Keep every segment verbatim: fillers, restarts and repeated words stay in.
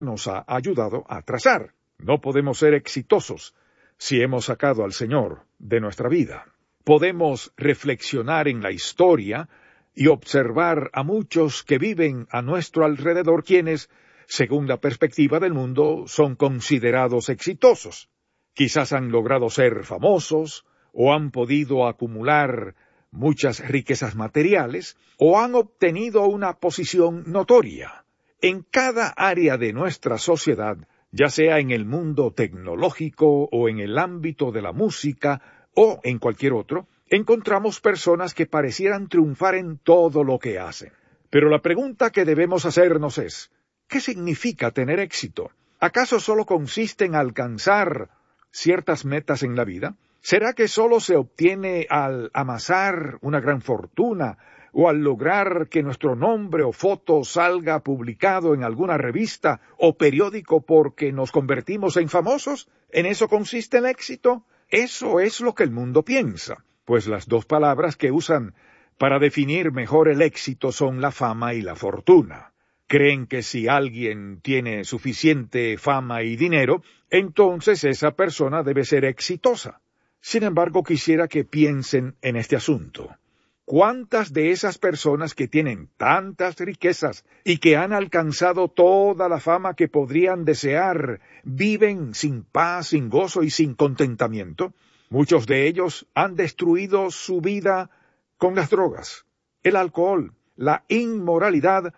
nos ha ayudado a trazar. No podemos ser exitosos si hemos sacado al Señor de nuestra vida. Podemos reflexionar en la historia y observar a muchos que viven a nuestro alrededor quienes, según la perspectiva del mundo, son considerados exitosos. Quizás han logrado ser famosos, o han podido acumular muchas riquezas materiales, o han obtenido una posición notoria. En cada área de nuestra sociedad, ya sea en el mundo tecnológico o en el ámbito de la música o en cualquier otro, encontramos personas que parecieran triunfar en todo lo que hacen. Pero la pregunta que debemos hacernos es, ¿qué significa tener éxito? ¿Acaso solo consiste en alcanzar ciertas metas en la vida? ¿Será que solo se obtiene al amasar una gran fortuna o al lograr que nuestro nombre o foto salga publicado en alguna revista o periódico porque nos convertimos en famosos? ¿En eso consiste el éxito? Eso es lo que el mundo piensa, pues las dos palabras que usan para definir mejor el éxito son la fama y la fortuna. Creen que si alguien tiene suficiente fama y dinero, entonces esa persona debe ser exitosa. Sin embargo, quisiera que piensen en este asunto. ¿Cuántas de esas personas que tienen tantas riquezas y que han alcanzado toda la fama que podrían desear viven sin paz, sin gozo y sin contentamiento? Muchos de ellos han destruido su vida con las drogas, el alcohol, la inmoralidad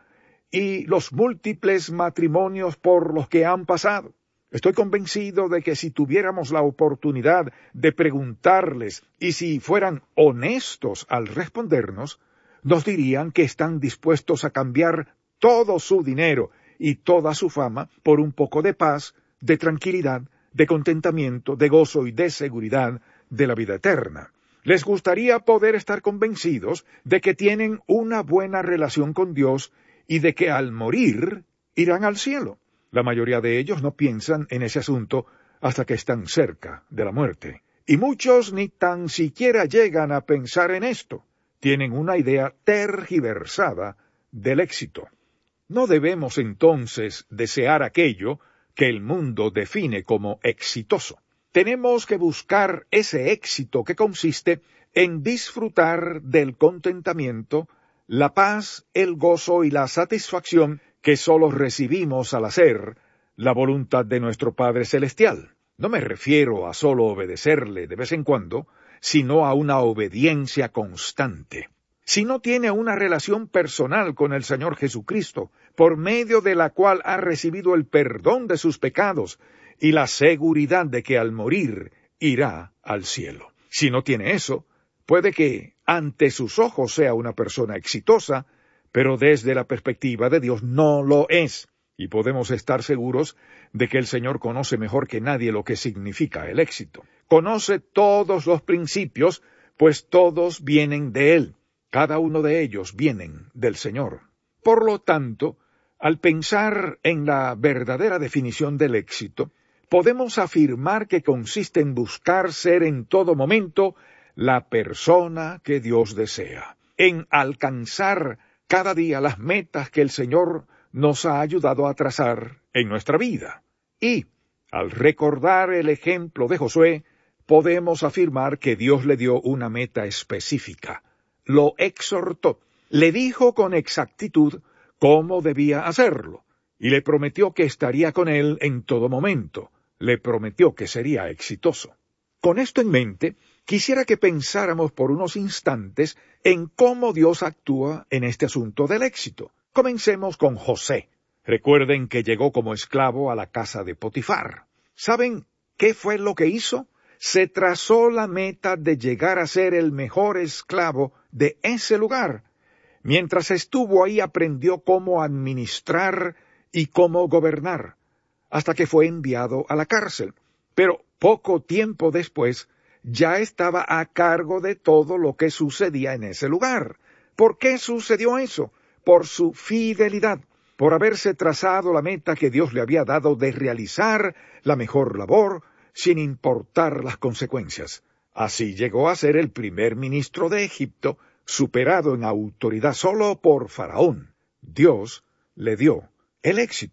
y los múltiples matrimonios por los que han pasado. Estoy convencido de que si tuviéramos la oportunidad de preguntarles y si fueran honestos al respondernos, nos dirían que están dispuestos a cambiar todo su dinero y toda su fama por un poco de paz, de tranquilidad, de contentamiento, de gozo y de seguridad de la vida eterna. Les gustaría poder estar convencidos de que tienen una buena relación con Dios y de que al morir irán al cielo. La mayoría de ellos no piensan en ese asunto hasta que están cerca de la muerte. Y muchos ni tan siquiera llegan a pensar en esto. Tienen una idea tergiversada del éxito. No debemos entonces desear aquello que el mundo define como exitoso. Tenemos que buscar ese éxito que consiste en disfrutar del contentamiento, la paz, el gozo y la satisfacción que sólo recibimos al hacer la voluntad de nuestro Padre Celestial. No me refiero a sólo obedecerle de vez en cuando, sino a una obediencia constante. Si no tiene una relación personal con el Señor Jesucristo, por medio de la cual ha recibido el perdón de sus pecados y la seguridad de que al morir irá al cielo. Si no tiene eso, puede que ante sus ojos sea una persona exitosa, pero desde la perspectiva de Dios no lo es, y podemos estar seguros de que el Señor conoce mejor que nadie lo que significa el éxito. Conoce todos los principios, pues todos vienen de Él, cada uno de ellos vienen del Señor. Por lo tanto, al pensar en la verdadera definición del éxito, podemos afirmar que consiste en buscar ser en todo momento la persona que Dios desea, en alcanzar cada día las metas que el Señor nos ha ayudado a trazar en nuestra vida. Y, al recordar el ejemplo de Josué, podemos afirmar que Dios le dio una meta específica. Lo exhortó, le dijo con exactitud cómo debía hacerlo, y le prometió que estaría con él en todo momento. Le prometió que sería exitoso. Con esto en mente, quisiera que pensáramos por unos instantes en cómo Dios actúa en este asunto del éxito. Comencemos con José. Recuerden que llegó como esclavo a la casa de Potifar. ¿Saben qué fue lo que hizo? Se trazó la meta de llegar a ser el mejor esclavo de ese lugar. Mientras estuvo ahí aprendió cómo administrar y cómo gobernar, hasta que fue enviado a la cárcel. Pero poco tiempo después, ya estaba a cargo de todo lo que sucedía en ese lugar. ¿Por qué sucedió eso? Por su fidelidad, por haberse trazado la meta que Dios le había dado de realizar la mejor labor, sin importar las consecuencias. Así llegó a ser el primer ministro de Egipto, superado en autoridad solo por Faraón. Dios le dio el éxito.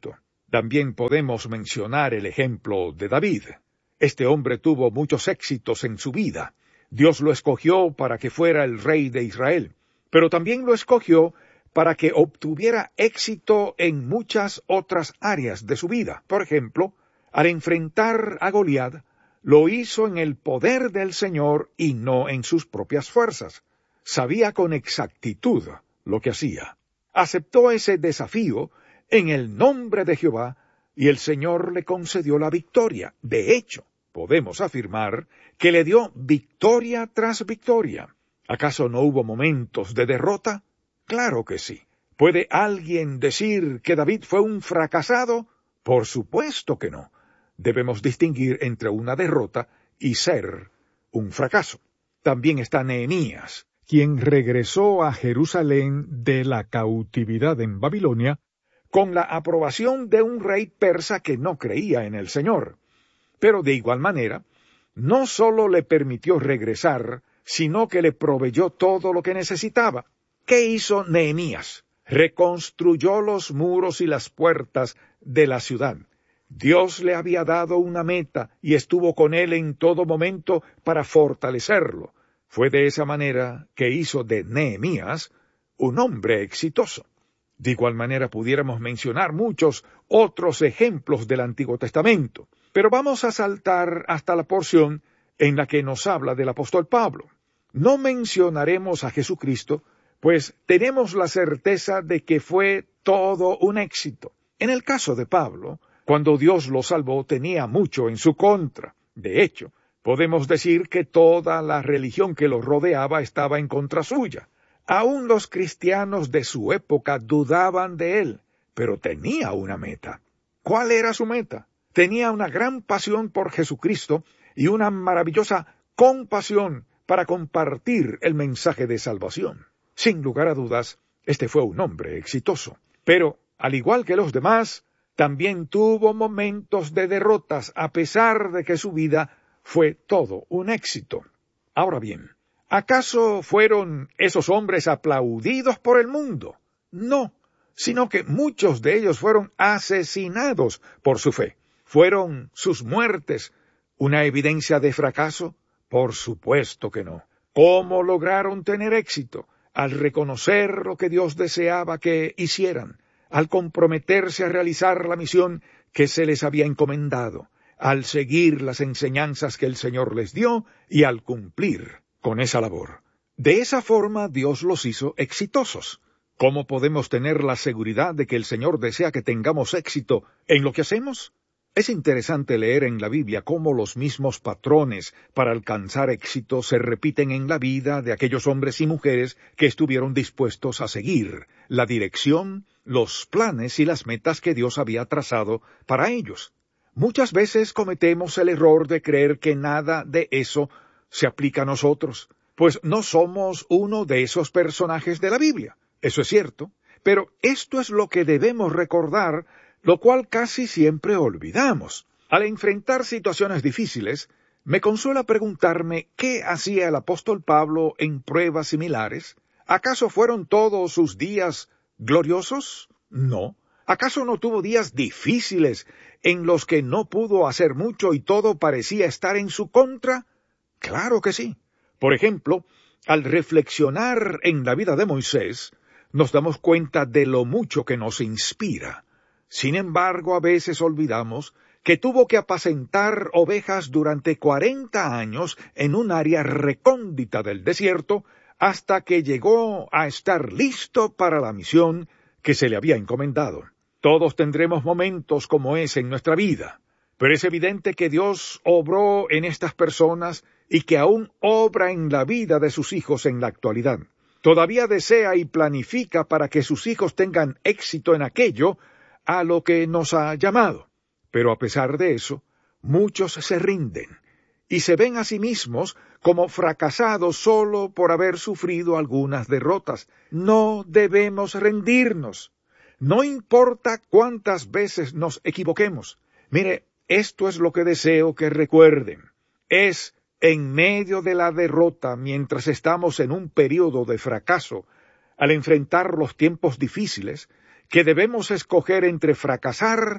También podemos mencionar el ejemplo de David. Este hombre tuvo muchos éxitos en su vida. Dios lo escogió para que fuera el rey de Israel, pero también lo escogió para que obtuviera éxito en muchas otras áreas de su vida. Por ejemplo, al enfrentar a Goliat, lo hizo en el poder del Señor y no en sus propias fuerzas. Sabía con exactitud lo que hacía. Aceptó ese desafío en el nombre de Jehová, y el Señor le concedió la victoria. De hecho, podemos afirmar que le dio victoria tras victoria. ¿Acaso no hubo momentos de derrota? Claro que sí. ¿Puede alguien decir que David fue un fracasado? Por supuesto que no. Debemos distinguir entre una derrota y ser un fracaso. También está Nehemías, quien regresó a Jerusalén de la cautividad en Babilonia con la aprobación de un rey persa que no creía en el Señor. Pero de igual manera, no solo le permitió regresar, sino que le proveyó todo lo que necesitaba. ¿Qué hizo Nehemías? Reconstruyó los muros y las puertas de la ciudad. Dios le había dado una meta y estuvo con él en todo momento para fortalecerlo. Fue de esa manera que hizo de Nehemías un hombre exitoso. De igual manera pudiéramos mencionar muchos otros ejemplos del Antiguo Testamento, pero vamos a saltar hasta la porción en la que nos habla del apóstol Pablo. No mencionaremos a Jesucristo, pues tenemos la certeza de que fue todo un éxito. En el caso de Pablo, cuando Dios lo salvó, tenía mucho en su contra. De hecho, podemos decir que toda la religión que lo rodeaba estaba en contra suya. Aún los cristianos de su época dudaban de él, pero tenía una meta. ¿Cuál era su meta? Tenía una gran pasión por Jesucristo y una maravillosa compasión para compartir el mensaje de salvación. Sin lugar a dudas, este fue un hombre exitoso. Pero, al igual que los demás, también tuvo momentos de derrotas, a pesar de que su vida fue todo un éxito. Ahora bien, ¿acaso fueron esos hombres aplaudidos por el mundo? No, sino que muchos de ellos fueron asesinados por su fe. ¿Fueron sus muertes una evidencia de fracaso? Por supuesto que no. ¿Cómo lograron tener éxito? Al reconocer lo que Dios deseaba que hicieran, al comprometerse a realizar la misión que se les había encomendado, al seguir las enseñanzas que el Señor les dio y al cumplir con esa labor. De esa forma Dios los hizo exitosos. ¿Cómo podemos tener la seguridad de que el Señor desea que tengamos éxito en lo que hacemos? Es interesante leer en la Biblia cómo los mismos patrones para alcanzar éxito se repiten en la vida de aquellos hombres y mujeres que estuvieron dispuestos a seguir la dirección, los planes y las metas que Dios había trazado para ellos. Muchas veces cometemos el error de creer que nada de eso se aplica a nosotros, pues no somos uno de esos personajes de la Biblia. Eso es cierto, pero esto es lo que debemos recordar, lo cual casi siempre olvidamos. Al enfrentar situaciones difíciles, me consuela preguntarme qué hacía el apóstol Pablo en pruebas similares. ¿Acaso fueron todos sus días gloriosos? No. ¿Acaso no tuvo días difíciles en los que no pudo hacer mucho y todo parecía estar en su contra? Claro que sí. Por ejemplo, al reflexionar en la vida de Moisés, nos damos cuenta de lo mucho que nos inspira. Sin embargo, a veces olvidamos que tuvo que apacentar ovejas durante cuarenta años en un área recóndita del desierto hasta que llegó a estar listo para la misión que se le había encomendado. Todos tendremos momentos como ese en nuestra vida, pero es evidente que Dios obró en estas personas y que aún obra en la vida de sus hijos en la actualidad. Todavía desea y planifica para que sus hijos tengan éxito en aquello a lo que nos ha llamado. Pero a pesar de eso, muchos se rinden y se ven a sí mismos como fracasados solo por haber sufrido algunas derrotas. No debemos rendirnos. No importa cuántas veces nos equivoquemos. Mire, esto es lo que deseo que recuerden. Es en medio de la derrota, mientras estamos en un período de fracaso, al enfrentar los tiempos difíciles, que debemos escoger entre fracasar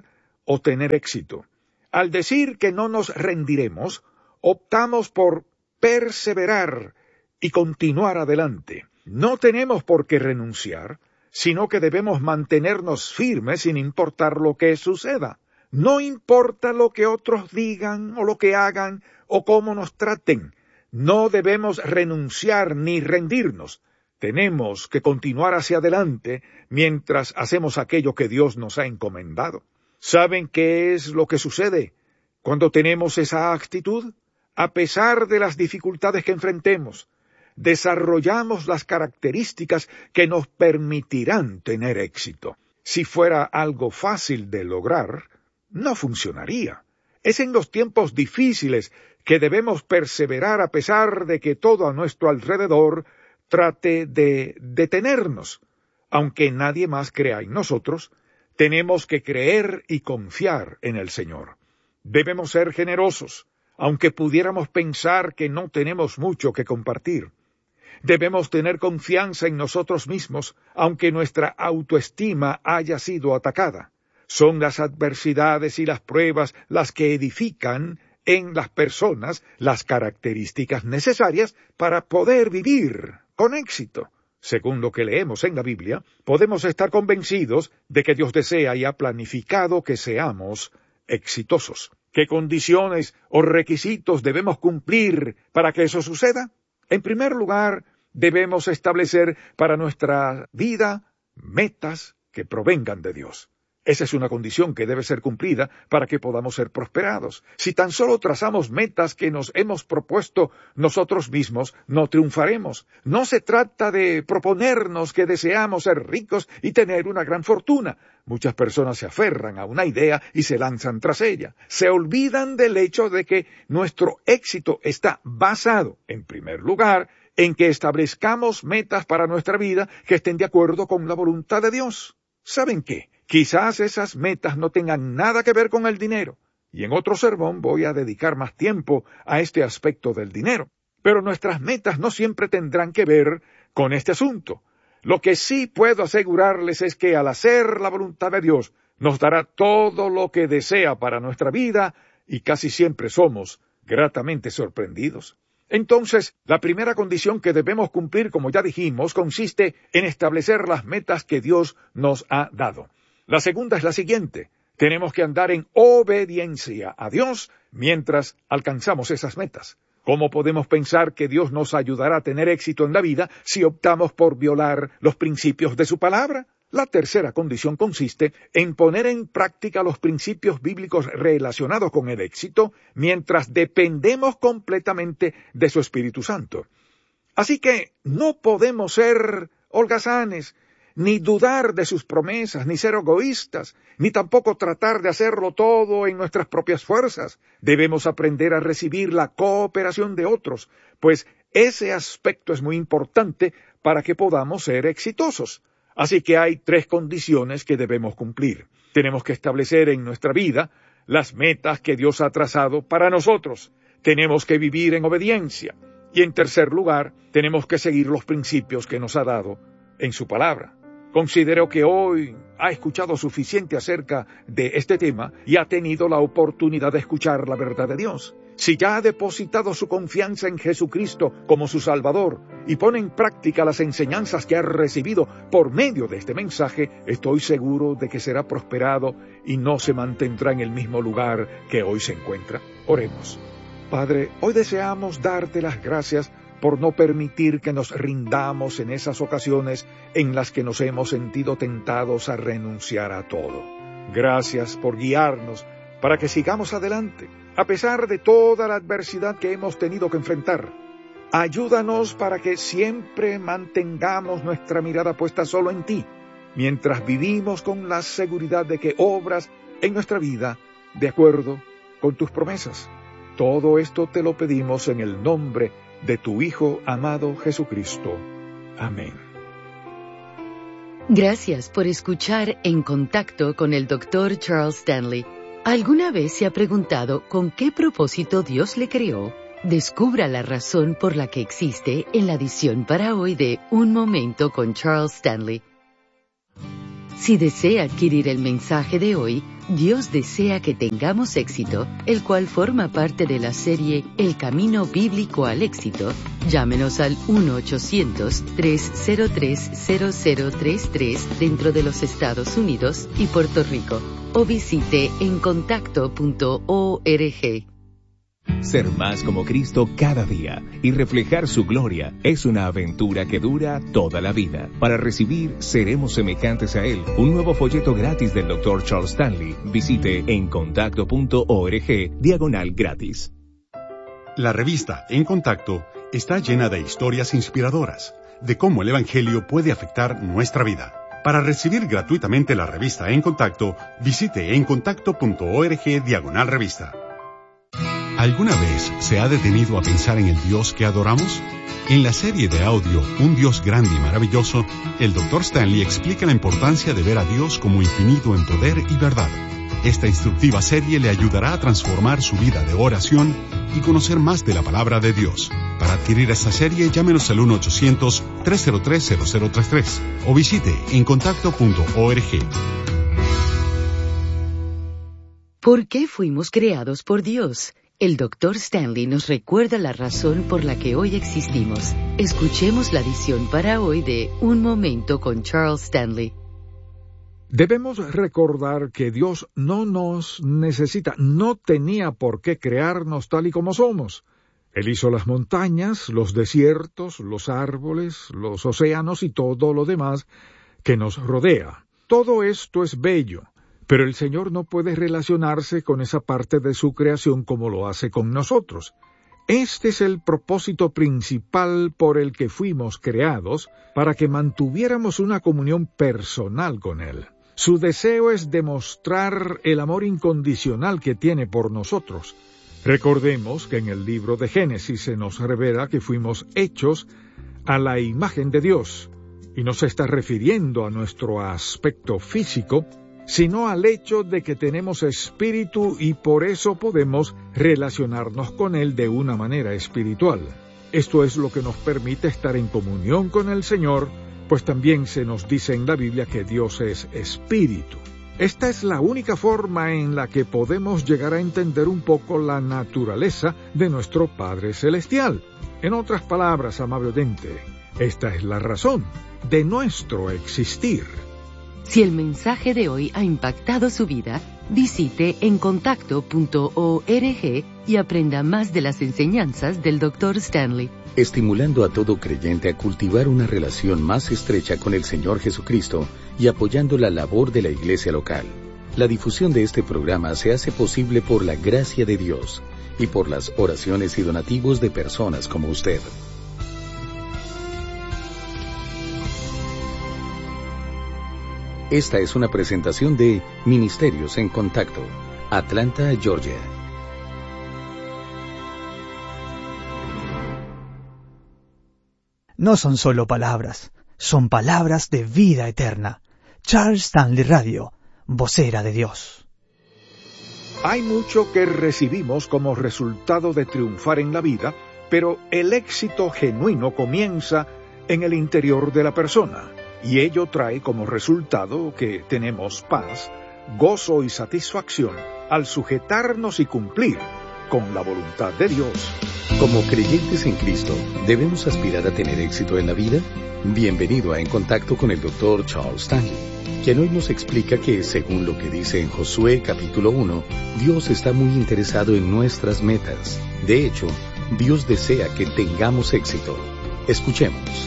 o tener éxito. Al decir que no nos rendiremos, optamos por perseverar y continuar adelante. No tenemos por qué renunciar, sino que debemos mantenernos firmes sin importar lo que suceda. No importa lo que otros digan o lo que hagan o cómo nos traten. No debemos renunciar ni rendirnos. Tenemos que continuar hacia adelante mientras hacemos aquello que Dios nos ha encomendado. ¿Saben qué es lo que sucede cuando tenemos esa actitud? A pesar de las dificultades que enfrentemos, desarrollamos las características que nos permitirán tener éxito. Si fuera algo fácil de lograr, no funcionaría. Es en los tiempos difíciles que debemos perseverar a pesar de que todo a nuestro alrededor trate de detenernos. Aunque nadie más crea en nosotros, tenemos que creer y confiar en el Señor. Debemos ser generosos, aunque pudiéramos pensar que no tenemos mucho que compartir. Debemos tener confianza en nosotros mismos, aunque nuestra autoestima haya sido atacada. Son las adversidades y las pruebas las que edifican en las personas las características necesarias para poder vivir con éxito. Según lo que leemos en la Biblia, podemos estar convencidos de que Dios desea y ha planificado que seamos exitosos. ¿Qué condiciones o requisitos debemos cumplir para que eso suceda? En primer lugar, debemos establecer para nuestra vida metas que provengan de Dios. Esa es una condición que debe ser cumplida para que podamos ser prosperados. Si tan solo trazamos metas que nos hemos propuesto nosotros mismos, no triunfaremos. No se trata de proponernos que deseamos ser ricos y tener una gran fortuna. Muchas personas se aferran a una idea y se lanzan tras ella. Se olvidan del hecho de que nuestro éxito está basado, en primer lugar, en que establezcamos metas para nuestra vida que estén de acuerdo con la voluntad de Dios. ¿Saben qué? Quizás esas metas no tengan nada que ver con el dinero, y en otro sermón voy a dedicar más tiempo a este aspecto del dinero. Pero nuestras metas no siempre tendrán que ver con este asunto. Lo que sí puedo asegurarles es que al hacer la voluntad de Dios, nos dará todo lo que desea para nuestra vida, y casi siempre somos gratamente sorprendidos. Entonces, la primera condición que debemos cumplir, como ya dijimos, consiste en establecer las metas que Dios nos ha dado. La segunda es la siguiente: tenemos que andar en obediencia a Dios mientras alcanzamos esas metas. ¿Cómo podemos pensar que Dios nos ayudará a tener éxito en la vida si optamos por violar los principios de su palabra? La tercera condición consiste en poner en práctica los principios bíblicos relacionados con el éxito mientras dependemos completamente de su Espíritu Santo. Así que no podemos ser holgazanes, ni dudar de sus promesas, ni ser egoístas, ni tampoco tratar de hacerlo todo en nuestras propias fuerzas. Debemos aprender a recibir la cooperación de otros, pues ese aspecto es muy importante para que podamos ser exitosos. Así que hay tres condiciones que debemos cumplir. Tenemos que establecer en nuestra vida las metas que Dios ha trazado para nosotros. Tenemos que vivir en obediencia. Y en tercer lugar, tenemos que seguir los principios que nos ha dado en su palabra. Considero que hoy ha escuchado suficiente acerca de este tema y ha tenido la oportunidad de escuchar la verdad de Dios. Si ya ha depositado su confianza en Jesucristo como su Salvador y pone en práctica las enseñanzas que ha recibido por medio de este mensaje, estoy seguro de que será prosperado y no se mantendrá en el mismo lugar que hoy se encuentra. Oremos. Padre, hoy deseamos darte las gracias por no permitir que nos rindamos en esas ocasiones en las que nos hemos sentido tentados a renunciar a todo. Gracias por guiarnos para que sigamos adelante, a pesar de toda la adversidad que hemos tenido que enfrentar. Ayúdanos para que siempre mantengamos nuestra mirada puesta solo en ti, mientras vivimos con la seguridad de que obras en nuestra vida de acuerdo con tus promesas. Todo esto te lo pedimos en el nombre de tu Hijo amado Jesucristo. Amén. Gracias por escuchar En Contacto con el doctor Charles Stanley. ¿Alguna vez se ha preguntado con qué propósito Dios le creó? Descubra la razón por la que existe en la edición para hoy de Un Momento con Charles Stanley. Si desea adquirir el mensaje de hoy, Dios desea que tengamos éxito, el cual forma parte de la serie El Camino Bíblico al Éxito. Llámenos al uno ochocientos, tres cero tres, cero cero tres tres dentro de los Estados Unidos y Puerto Rico o visite en contacto punto org. Ser más como Cristo cada día y reflejar su gloria es una aventura que dura toda la vida. Para recibir Seremos Semejantes a Él, un nuevo folleto gratis del doctor Charles Stanley, visite en contacto punto org diagonal gratis. La revista En Contacto está llena de historias inspiradoras de cómo el Evangelio puede afectar nuestra vida. Para recibir gratuitamente la revista En Contacto, visite en contacto punto org diagonal revista. ¿Alguna vez se ha detenido a pensar en el Dios que adoramos? En la serie de audio Un Dios Grande y Maravilloso, el doctor Stanley explica la importancia de ver a Dios como infinito en poder y verdad. Esta instructiva serie le ayudará a transformar su vida de oración y conocer más de la palabra de Dios. Para adquirir esta serie, llámenos al uno ochocientos, tres cero tres, cero cero tres tres o visite en contacto punto org. ¿Por qué fuimos creados por Dios? El doctor Stanley nos recuerda la razón por la que hoy existimos. Escuchemos la edición para hoy de Un Momento con Charles Stanley. Debemos recordar que Dios no nos necesita, no tenía por qué crearnos tal y como somos. Él hizo las montañas, los desiertos, los árboles, los océanos y todo lo demás que nos rodea. Todo esto es bello. Pero el Señor no puede relacionarse con esa parte de su creación como lo hace con nosotros. Este es el propósito principal por el que fuimos creados, para que mantuviéramos una comunión personal con Él. Su deseo es demostrar el amor incondicional que tiene por nosotros. Recordemos que en el libro de Génesis se nos revela que fuimos hechos a la imagen de Dios, y no se está refiriendo a nuestro aspecto físico, sino al hecho de que tenemos espíritu y por eso podemos relacionarnos con Él de una manera espiritual. Esto es lo que nos permite estar en comunión con el Señor, pues también se nos dice en la Biblia que Dios es espíritu. Esta es la única forma en la que podemos llegar a entender un poco la naturaleza de nuestro Padre Celestial. En otras palabras, amable oyente, esta es la razón de nuestro existir. Si el mensaje de hoy ha impactado su vida, visite en contacto punto org y aprenda más de las enseñanzas del doctor Stanley. Estimulando a todo creyente a cultivar una relación más estrecha con el Señor Jesucristo y apoyando la labor de la iglesia local. La difusión de este programa se hace posible por la gracia de Dios y por las oraciones y donativos de personas como usted. Esta es una presentación de Ministerios en Contacto, Atlanta, Georgia. No son solo palabras, son palabras de vida eterna. Charles Stanley Radio, vocera de Dios. Hay mucho que recibimos como resultado de triunfar en la vida, pero el éxito genuino comienza en el interior de la persona. Y ello trae como resultado que tenemos paz, gozo y satisfacción al sujetarnos y cumplir con la voluntad de Dios. Como creyentes en Cristo, ¿debemos aspirar a tener éxito en la vida? Bienvenido a En Contacto con el doctor Charles Stanley, quien hoy nos explica que, según lo que dice en Josué capítulo uno, Dios está muy interesado en nuestras metas. De hecho, Dios desea que tengamos éxito. Escuchemos.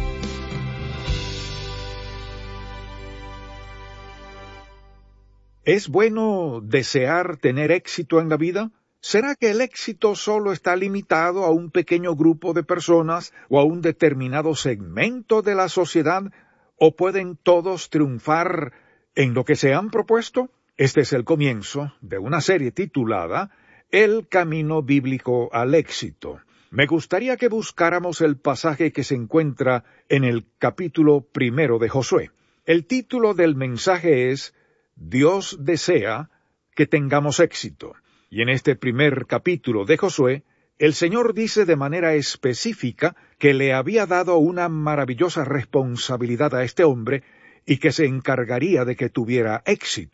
¿Es bueno desear tener éxito en la vida? ¿Será que el éxito solo está limitado a un pequeño grupo de personas o a un determinado segmento de la sociedad? ¿O pueden todos triunfar en lo que se han propuesto? Este es el comienzo de una serie titulada El Camino Bíblico al Éxito. Me gustaría que buscáramos el pasaje que se encuentra en el capítulo primero de Josué. El título del mensaje es Dios desea que tengamos éxito. Y en este primer capítulo de Josué, el Señor dice de manera específica que le había dado una maravillosa responsabilidad a este hombre y que se encargaría de que tuviera éxito.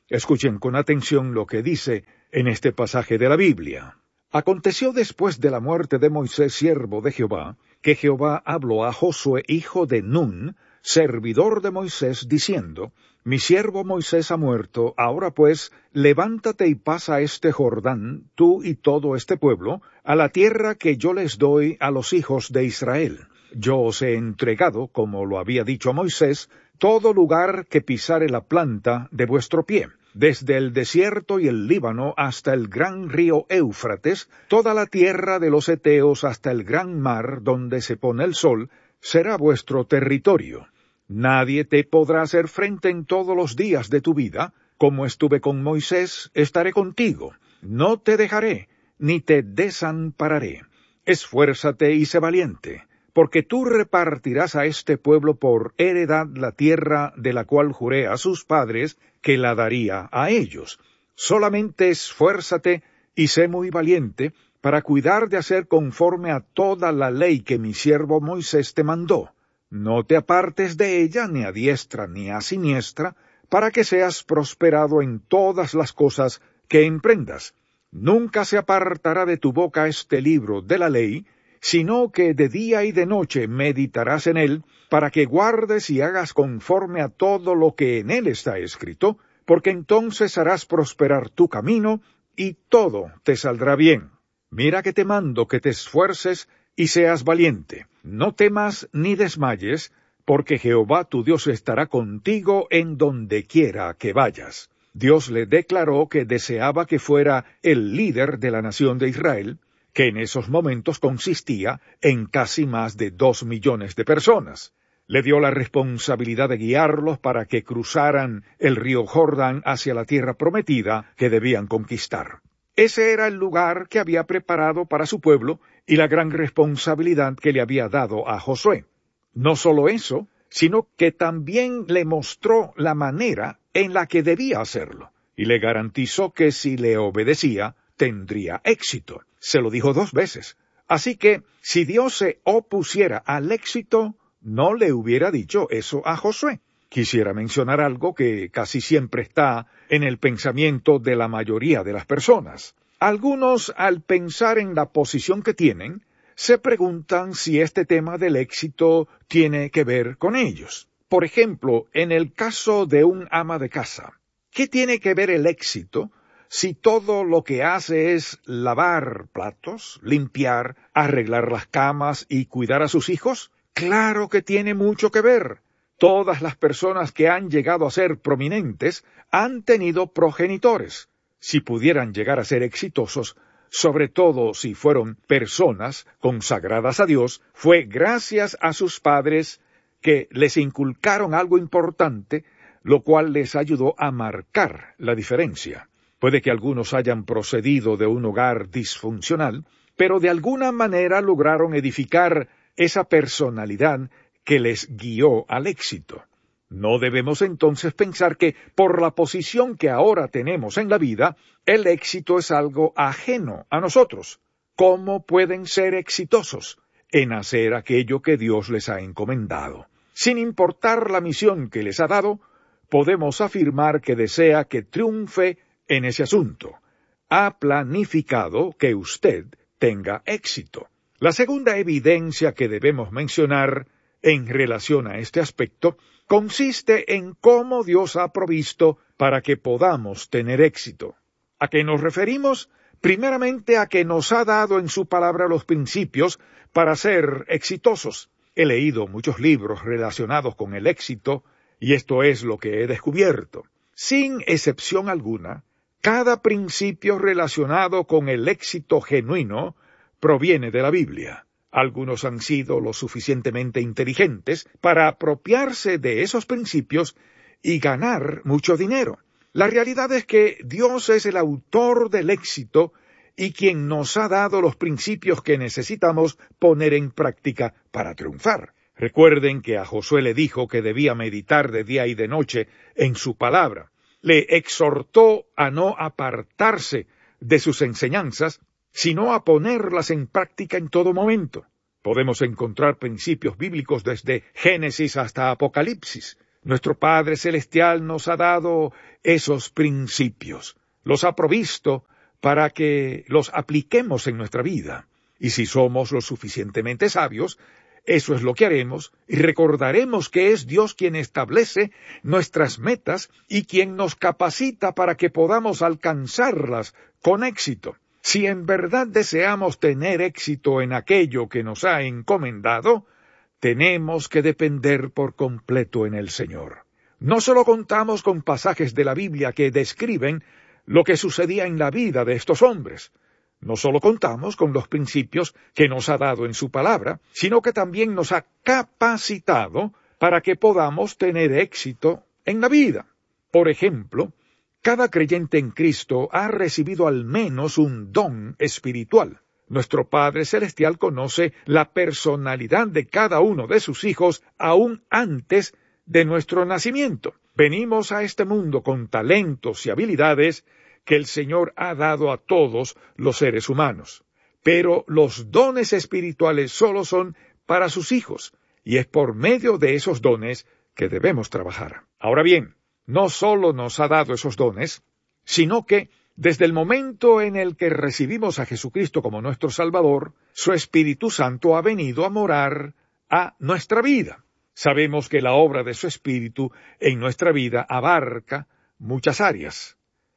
Escuchen con atención lo que dice en este pasaje de la Biblia. Aconteció después de la muerte de Moisés, siervo de Jehová, que Jehová habló a Josué, hijo de Nun, servidor de Moisés, diciendo, Mi siervo Moisés ha muerto, ahora pues, levántate y pasa este Jordán, tú y todo este pueblo, a la tierra que yo les doy a los hijos de Israel. Yo os he entregado, como lo había dicho a Moisés, todo lugar que pisare la planta de vuestro pie, desde el desierto y el Líbano hasta el gran río Éufrates, toda la tierra de los Eteos hasta el gran mar donde se pone el sol, será vuestro territorio. Nadie te podrá hacer frente en todos los días de tu vida. Como estuve con Moisés, estaré contigo. No te dejaré, ni te desampararé. Esfuérzate y sé valiente, porque tú repartirás a este pueblo por heredad la tierra de la cual juré a sus padres que la daría a ellos. Solamente esfuérzate y sé muy valiente para cuidar de hacer conforme a toda la ley que mi siervo Moisés te mandó. No te apartes de ella ni a diestra ni a siniestra, para que seas prosperado en todas las cosas que emprendas. Nunca se apartará de tu boca este libro de la ley, sino que de día y de noche meditarás en él, para que guardes y hagas conforme a todo lo que en él está escrito, porque entonces harás prosperar tu camino, y todo te saldrá bien. Mira que te mando que te esfuerces y seas valiente. No temas ni desmayes, porque Jehová tu Dios estará contigo en donde quiera que vayas. Dios le declaró que deseaba que fuera el líder de la nación de Israel, que en esos momentos consistía en casi más de dos millones de personas. Le dio la responsabilidad de guiarlos para que cruzaran el río Jordán hacia la tierra prometida que debían conquistar. Ese era el lugar que había preparado para su pueblo y la gran responsabilidad que le había dado a Josué. No solo eso, sino que también le mostró la manera en la que debía hacerlo, y le garantizó que si le obedecía, tendría éxito. Se lo dijo dos veces. Así que, si Dios se opusiera al éxito, no le hubiera dicho eso a Josué. Quisiera mencionar algo que casi siempre está en el pensamiento de la mayoría de las personas. Algunos, al pensar en la posición que tienen, se preguntan si este tema del éxito tiene que ver con ellos. Por ejemplo, en el caso de un ama de casa, ¿qué tiene que ver el éxito si todo lo que hace es lavar platos, limpiar, arreglar las camas y cuidar a sus hijos? Claro que tiene mucho que ver. Todas las personas que han llegado a ser prominentes han tenido progenitores. Si pudieran llegar a ser exitosos, sobre todo si fueron personas consagradas a Dios, fue gracias a sus padres que les inculcaron algo importante, lo cual les ayudó a marcar la diferencia. Puede que algunos hayan procedido de un hogar disfuncional, pero de alguna manera lograron edificar esa personalidad que les guió al éxito. No debemos entonces pensar que, por la posición que ahora tenemos en la vida, el éxito es algo ajeno a nosotros. ¿Cómo pueden ser exitosos? En hacer aquello que Dios les ha encomendado. Sin importar la misión que les ha dado, podemos afirmar que desea que triunfe en ese asunto. Ha planificado que usted tenga éxito. La segunda evidencia que debemos mencionar en relación a este aspecto consiste en cómo Dios ha provisto para que podamos tener éxito. ¿A qué nos referimos? Primeramente a que nos ha dado en su palabra los principios para ser exitosos. He leído muchos libros relacionados con el éxito, y esto es lo que he descubierto. Sin excepción alguna, cada principio relacionado con el éxito genuino proviene de la Biblia. Algunos han sido lo suficientemente inteligentes para apropiarse de esos principios y ganar mucho dinero. La realidad es que Dios es el autor del éxito y quien nos ha dado los principios que necesitamos poner en práctica para triunfar. Recuerden que a Josué le dijo que debía meditar de día y de noche en su palabra. Le exhortó a no apartarse de sus enseñanzas, sino a ponerlas en práctica en todo momento. Podemos encontrar principios bíblicos desde Génesis hasta Apocalipsis. Nuestro Padre Celestial nos ha dado esos principios, los ha provisto para que los apliquemos en nuestra vida. Y si somos lo suficientemente sabios, eso es lo que haremos, y recordaremos que es Dios quien establece nuestras metas y quien nos capacita para que podamos alcanzarlas con éxito. Si en verdad deseamos tener éxito en aquello que nos ha encomendado, tenemos que depender por completo en el Señor. No solo contamos con pasajes de la Biblia que describen lo que sucedía en la vida de estos hombres, no solo contamos con los principios que nos ha dado en su palabra, sino que también nos ha capacitado para que podamos tener éxito en la vida. Por ejemplo, cada creyente en Cristo ha recibido al menos un don espiritual. Nuestro Padre Celestial conoce la personalidad de cada uno de sus hijos aún antes de nuestro nacimiento. Venimos a este mundo con talentos y habilidades que el Señor ha dado a todos los seres humanos. Pero los dones espirituales solo son para sus hijos, y es por medio de esos dones que debemos trabajar. Ahora bien, no solo nos ha dado esos dones, sino que desde el momento en el que recibimos a Jesucristo como nuestro Salvador, su Espíritu Santo ha venido a morar a nuestra vida. Sabemos que la obra de su Espíritu en nuestra vida abarca muchas áreas.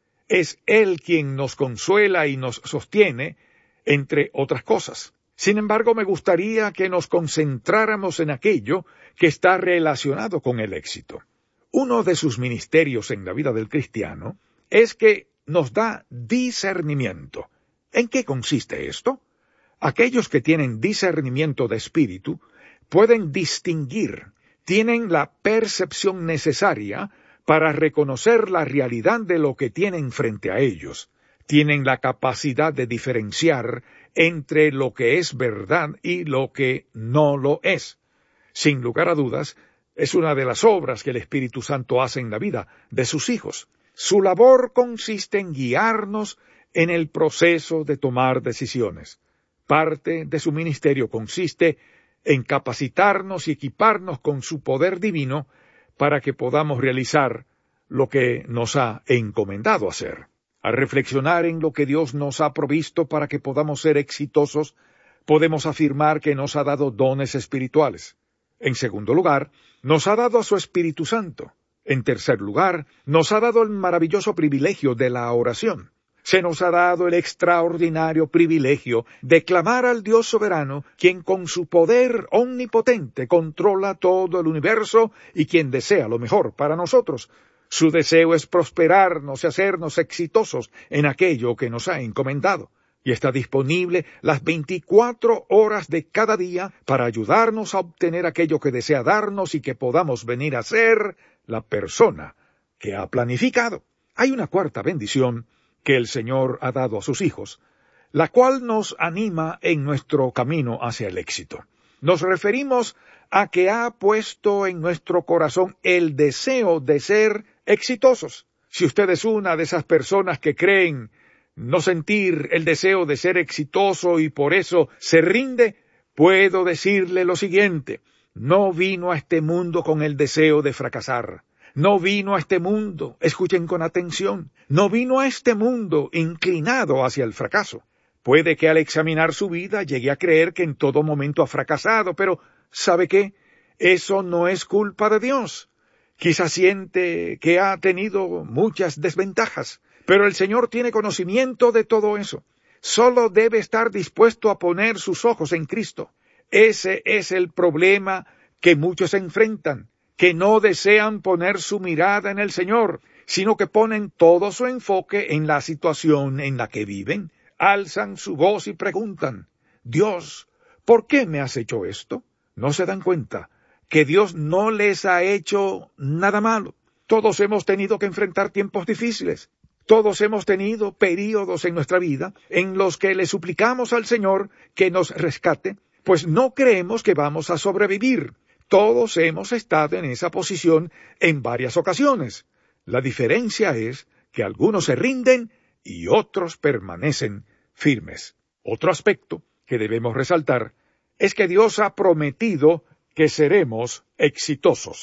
Es Él quien nos consuela y nos sostiene, entre otras cosas. Sin embargo, me gustaría que nos concentráramos en aquello que está relacionado con el éxito. Uno de sus ministerios en la vida del cristiano es que nos da discernimiento. ¿En qué consiste esto? Aquellos que tienen discernimiento de espíritu pueden distinguir, tienen la percepción necesaria para reconocer la realidad de lo que tienen frente a ellos. Tienen la capacidad de diferenciar entre lo que es verdad y lo que no lo es. Sin lugar a dudas, es una de las obras que el Espíritu Santo hace en la vida de sus hijos. Su labor consiste en guiarnos en el proceso de tomar decisiones. Parte de su ministerio consiste en capacitarnos y equiparnos con su poder divino para que podamos realizar lo que nos ha encomendado hacer. Al reflexionar en lo que Dios nos ha provisto para que podamos ser exitosos, podemos afirmar que nos ha dado dones espirituales. En segundo lugar, nos ha dado a su Espíritu Santo. En tercer lugar, nos ha dado el maravilloso privilegio de la oración. Se nos ha dado el extraordinario privilegio de clamar al Dios soberano, quien con su poder omnipotente controla todo el universo y quien desea lo mejor para nosotros. Su deseo es prosperarnos y hacernos exitosos en aquello que nos ha encomendado, y está disponible las veinticuatro horas de cada día para ayudarnos a obtener aquello que desea darnos y que podamos venir a ser la persona que ha planificado. Hay una cuarta bendición que el Señor ha dado a sus hijos, la cual nos anima en nuestro camino hacia el éxito. Nos referimos a que ha puesto en nuestro corazón el deseo de ser exitosos. Si usted es una de esas personas que creen no sentir el deseo de ser exitoso y por eso se rinde, puedo decirle lo siguiente: no vino a este mundo con el deseo de fracasar. No vino a este mundo, escuchen con atención, no vino a este mundo inclinado hacia el fracaso. Puede que al examinar su vida llegue a creer que en todo momento ha fracasado, pero ¿sabe qué? Eso no es culpa de Dios. Quizás siente que ha tenido muchas desventajas, pero el Señor tiene conocimiento de todo eso. Solo debe estar dispuesto a poner sus ojos en Cristo. Ese es el problema que muchos enfrentan, que no desean poner su mirada en el Señor, sino que ponen todo su enfoque en la situación en la que viven, alzan su voz y preguntan: Dios, ¿por qué me has hecho esto? No se dan cuenta que Dios no les ha hecho nada malo. Todos hemos tenido que enfrentar tiempos difíciles. Todos hemos tenido períodos en nuestra vida en los que le suplicamos al Señor que nos rescate, pues no creemos que vamos a sobrevivir. Todos hemos estado en esa posición en varias ocasiones. La diferencia es que algunos se rinden y otros permanecen firmes. Otro aspecto que debemos resaltar es que Dios ha prometido que seremos exitosos.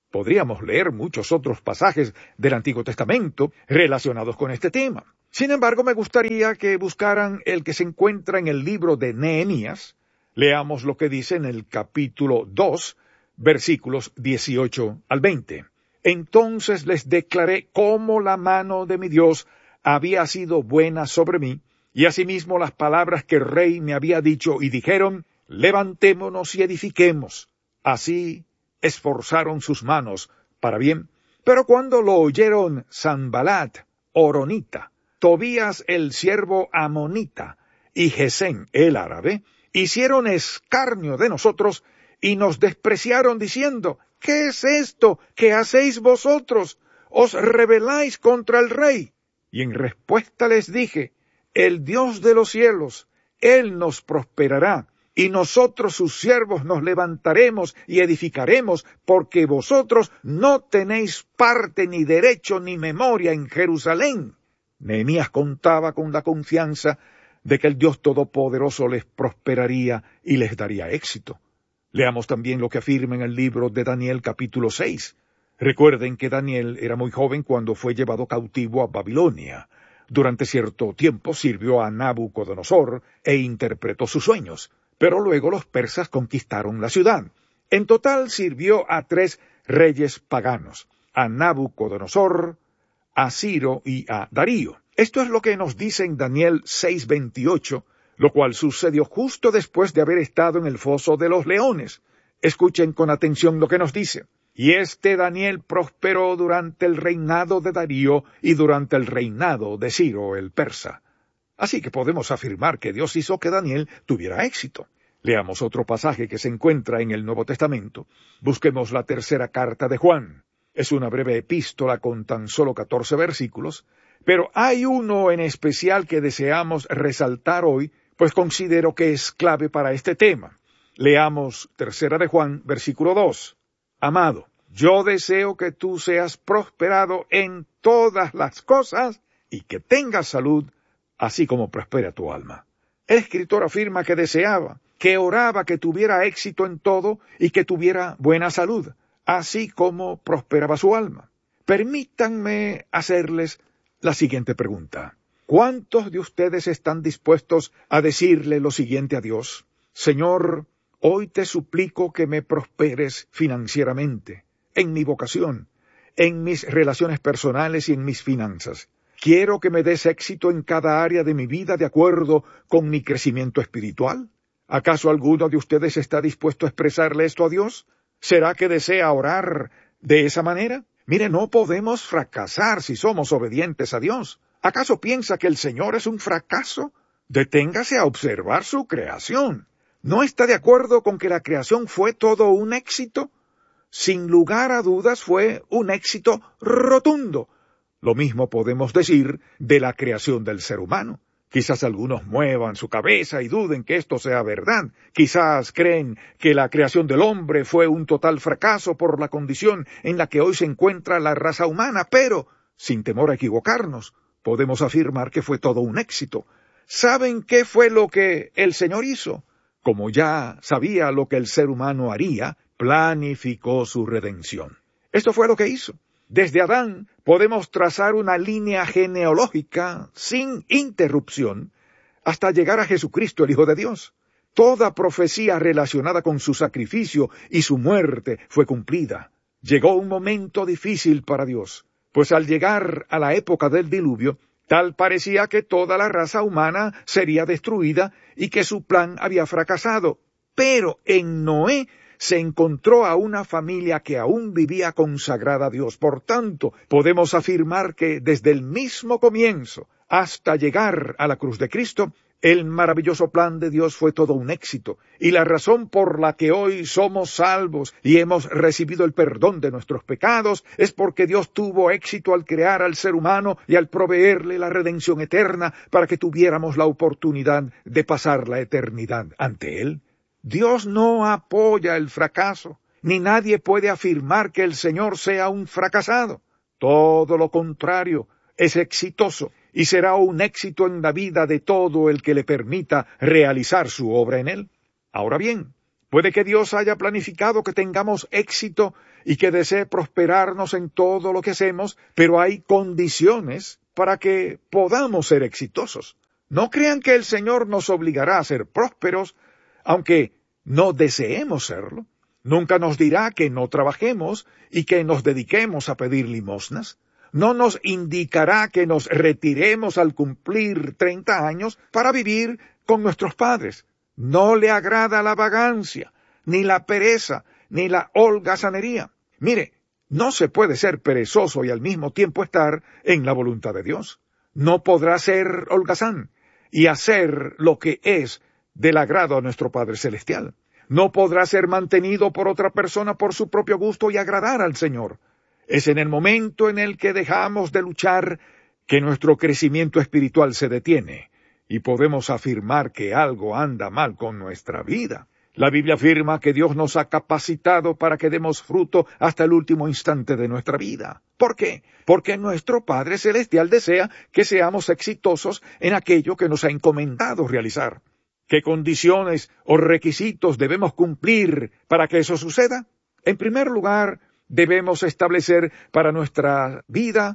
Podríamos leer muchos otros pasajes del Antiguo Testamento relacionados con este tema. Sin embargo, me gustaría que buscaran el que se encuentra en el libro de Nehemías. Leamos lo que dice en el capítulo dos, versículos dieciocho al veinte. Entonces les declaré cómo la mano de mi Dios había sido buena sobre mí, y asimismo las palabras que el rey me había dicho, y dijeron, levantémonos y edifiquemos. Así esforzaron sus manos para bien. Pero cuando lo oyeron Sanbalat, Horonita, Tobías el siervo amonita, y Gesén el árabe, hicieron escarnio de nosotros, y nos despreciaron diciendo, ¿qué es esto que hacéis vosotros? ¿Os rebeláis contra el rey? Y en respuesta les dije, el Dios de los cielos, Él nos prosperará, y nosotros sus siervos nos levantaremos y edificaremos, porque vosotros no tenéis parte ni derecho ni memoria en Jerusalén. Nehemías contaba con la confianza de que el Dios Todopoderoso les prosperaría y les daría éxito. Leamos también lo que afirma en el libro de Daniel capítulo seis. Recuerden que Daniel era muy joven cuando fue llevado cautivo a Babilonia. Durante cierto tiempo sirvió a Nabucodonosor e interpretó sus sueños, pero luego los persas conquistaron la ciudad. En total sirvió a tres reyes paganos, a Nabucodonosor, a Ciro y a Darío. Esto es lo que nos dice en Daniel seis veintiocho, lo cual sucedió justo después de haber estado en el foso de los leones. Escuchen con atención lo que nos dice. Y este Daniel prosperó durante el reinado de Darío y durante el reinado de Ciro el persa. Así que podemos afirmar que Dios hizo que Daniel tuviera éxito. Leamos otro pasaje que se encuentra en el Nuevo Testamento. Busquemos la tercera carta de Juan. Es una breve epístola con tan solo catorce versículos, pero hay uno en especial que deseamos resaltar hoy, pues considero que es clave para este tema. Leamos tercera de Juan, versículo dos. Amado, yo deseo que tú seas prosperado en todas las cosas y que tengas salud, así como prospera tu alma. El escritor afirma que deseaba, que oraba que tuviera éxito en todo y que tuviera buena salud, así como prosperaba su alma. Permítanme hacerles la siguiente pregunta. ¿Cuántos de ustedes están dispuestos a decirle lo siguiente a Dios? Señor, hoy te suplico que me prosperes financieramente, en mi vocación, en mis relaciones personales y en mis finanzas. Quiero que me des éxito en cada área de mi vida de acuerdo con mi crecimiento espiritual. ¿Acaso alguno de ustedes está dispuesto a expresarle esto a Dios? ¿Será que desea orar de esa manera? Mire, no podemos fracasar si somos obedientes a Dios. ¿Acaso piensa que el Señor es un fracaso? Deténgase a observar su creación. ¿No está de acuerdo con que la creación fue todo un éxito? Sin lugar a dudas fue un éxito rotundo. Lo mismo podemos decir de la creación del ser humano. Quizás algunos muevan su cabeza y duden que esto sea verdad. Quizás creen que la creación del hombre fue un total fracaso por la condición en la que hoy se encuentra la raza humana, pero, sin temor a equivocarnos, podemos afirmar que fue todo un éxito. ¿Saben qué fue lo que el Señor hizo? Como ya sabía lo que el ser humano haría, planificó su redención. Esto fue lo que hizo. Desde Adán podemos trazar una línea genealógica sin interrupción hasta llegar a Jesucristo, el Hijo de Dios. Toda profecía relacionada con su sacrificio y su muerte fue cumplida. Llegó un momento difícil para Dios, pues al llegar a la época del diluvio, tal parecía que toda la raza humana sería destruida y que su plan había fracasado. Pero en Noé se encontró a una familia que aún vivía consagrada a Dios. Por tanto, podemos afirmar que desde el mismo comienzo hasta llegar a la cruz de Cristo, el maravilloso plan de Dios fue todo un éxito, y la razón por la que hoy somos salvos y hemos recibido el perdón de nuestros pecados es porque Dios tuvo éxito al crear al ser humano y al proveerle la redención eterna para que tuviéramos la oportunidad de pasar la eternidad ante Él. Dios no apoya el fracaso, ni nadie puede afirmar que el Señor sea un fracasado. Todo lo contrario, es exitoso y será un éxito en la vida de todo el que le permita realizar su obra en él. Ahora bien, puede que Dios haya planificado que tengamos éxito y que desee prosperarnos en todo lo que hacemos, pero hay condiciones para que podamos ser exitosos. No crean que el Señor nos obligará a ser prósperos, aunque no deseemos serlo. Nunca nos dirá que no trabajemos y que nos dediquemos a pedir limosnas. No nos indicará que nos retiremos al cumplir treinta años para vivir con nuestros padres. No le agrada la vagancia, ni la pereza, ni la holgazanería. Mire, no se puede ser perezoso y al mismo tiempo estar en la voluntad de Dios. No podrá ser holgazán y hacer lo que es del agrado a nuestro Padre Celestial. No podrá ser mantenido por otra persona por su propio gusto y agradar al Señor. Es en el momento en el que dejamos de luchar que nuestro crecimiento espiritual se detiene y podemos afirmar que algo anda mal con nuestra vida. La Biblia afirma que Dios nos ha capacitado para que demos fruto hasta el último instante de nuestra vida. ¿Por qué? Porque nuestro Padre Celestial desea que seamos exitosos en aquello que nos ha encomendado realizar. ¿Qué condiciones o requisitos debemos cumplir para que eso suceda? En primer lugar, debemos establecer para nuestra vida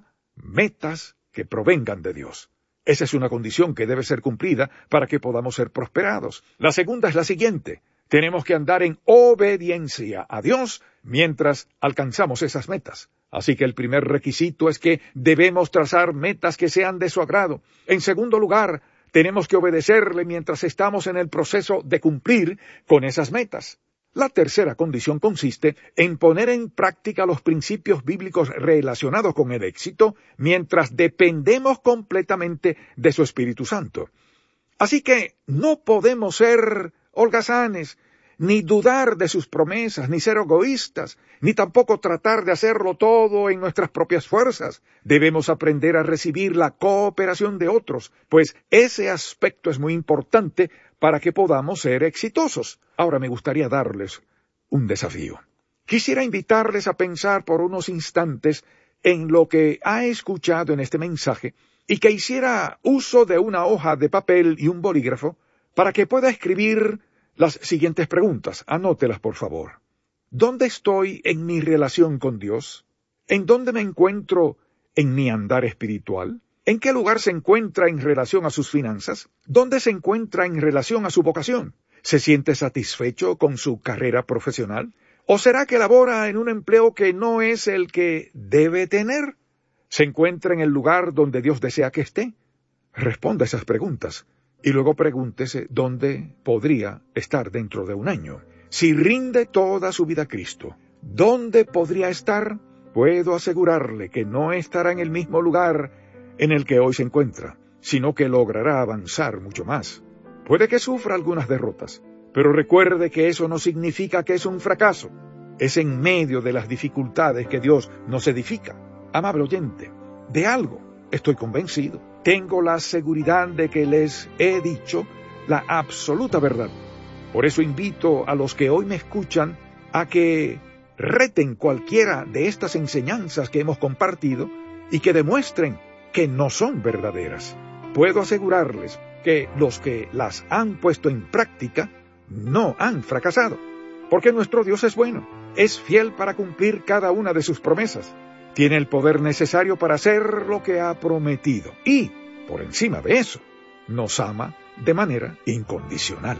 metas que provengan de Dios. Esa es una condición que debe ser cumplida para que podamos ser prosperados. La segunda es la siguiente. Tenemos que andar en obediencia a Dios mientras alcanzamos esas metas. Así que el primer requisito es que debemos trazar metas que sean de su agrado. En segundo lugar, tenemos que obedecerle mientras estamos en el proceso de cumplir con esas metas. La tercera condición consiste en poner en práctica los principios bíblicos relacionados con el éxito mientras dependemos completamente de su Espíritu Santo. Así que no podemos ser holgazanes, ni dudar de sus promesas, ni ser egoístas, ni tampoco tratar de hacerlo todo en nuestras propias fuerzas. Debemos aprender a recibir la cooperación de otros, pues ese aspecto es muy importante para que podamos ser exitosos. Ahora me gustaría darles un desafío. Quisiera invitarles a pensar por unos instantes en lo que ha escuchado en este mensaje y que hiciera uso de una hoja de papel y un bolígrafo para que pueda escribir las siguientes preguntas. Anótelas, por favor. ¿Dónde estoy en mi relación con Dios? ¿En dónde me encuentro en mi andar espiritual? ¿En qué lugar se encuentra en relación a sus finanzas? ¿Dónde se encuentra en relación a su vocación? ¿Se siente satisfecho con su carrera profesional? ¿O será que labora en un empleo que no es el que debe tener? ¿Se encuentra en el lugar donde Dios desea que esté? Responda a esas preguntas. Y luego pregúntese dónde podría estar dentro de un año. Si rinde toda su vida a Cristo, ¿dónde podría estar? Puedo asegurarle que no estará en el mismo lugar en el que hoy se encuentra, sino que logrará avanzar mucho más. Puede que sufra algunas derrotas, pero recuerde que eso no significa que es un fracaso. Es en medio de las dificultades que Dios nos edifica. Amable oyente, de algo estoy convencido. Tengo la seguridad de que les he dicho la absoluta verdad. Por eso invito a los que hoy me escuchan a que reten cualquiera de estas enseñanzas que hemos compartido y que demuestren que no son verdaderas. Puedo asegurarles que los que las han puesto en práctica no han fracasado, porque nuestro Dios es bueno, es fiel para cumplir cada una de sus promesas. Tiene el poder necesario para hacer lo que ha prometido. Y, por encima de eso, nos ama de manera incondicional.